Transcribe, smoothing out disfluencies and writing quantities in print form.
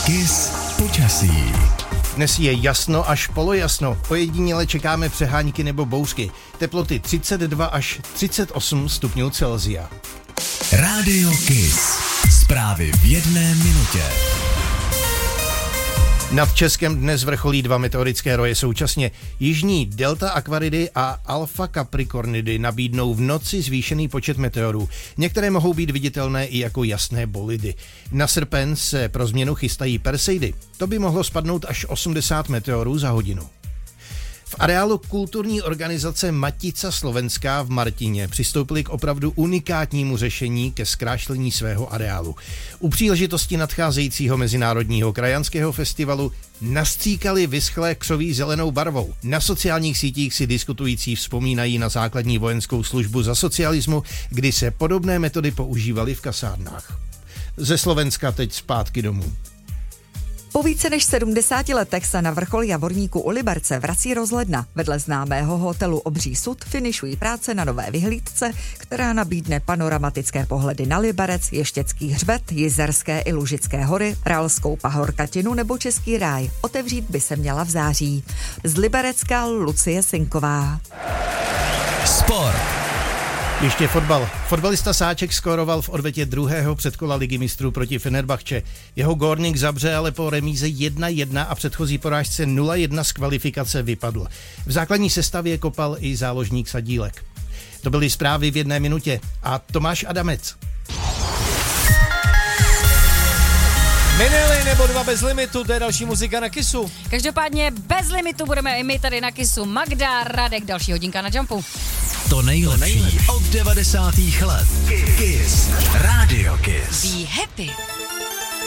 Kiss počasí. Dnes je jasno až polojasno, ojediněle čekáme přehánky nebo bouřky. Teploty 32 až 38 stupňů Celsia. Rádio Kiss. Zprávy v 1 minutě. Nad Českem dnes vrcholí 2 meteorické roje současně. Jižní Delta Aquaridy a Alfa Capricornidy nabídnou v noci zvýšený počet meteorů. Některé mohou být viditelné i jako jasné bolidy. Na srpen se pro změnu chystají Perseidy. To by mohlo spadnout až 80 meteorů za hodinu. V areálu kulturní organizace Matica Slovenská v Martině přistoupili k opravdu unikátnímu řešení ke zkrášlení svého areálu. U příležitosti nadcházejícího mezinárodního krajanského festivalu nastříkali vyschlé křoví zelenou barvou. Na sociálních sítích si diskutující vzpomínají na základní vojenskou službu za socialismu, kdy se podobné metody používaly v kasárnách. Ze Slovenska teď zpátky domů. Po více než 70 letech se na vrchol Javorníku u Liberce vrací rozhledna. Vedle známého hotelu Obří sud finišují práce na nové vyhlídce, která nabídne panoramatické pohledy na Liberec, Ještěcký hřbet, Jizerské i Lužické hory, Ralskou pahorkatinu nebo Český ráj. Otevřít by se měla v září. Z Liberecka Lucie Sinková. Sport. Ještě fotbal. Fotbalista Sáček skóroval v odvetě druhého předkola Ligy mistrů proti Fenerbahče. Jeho Górnik Zabrze ale po remíze 1-1 a předchozí porážce 0-1 z kvalifikace vypadl. V základní sestavě kopal i záložník Sadílek. To byly zprávy v 1 minutě a Tomáš Adamec. Minely nebo 2 bez limitu, to je další muzika na Kissu. Každopádně bez limitu budeme i my tady na Kissu. Magda, Radek, další hodinka na Jumpu. To nejlepší od 90. let. Kiss. Rádio Kiss. Be happy.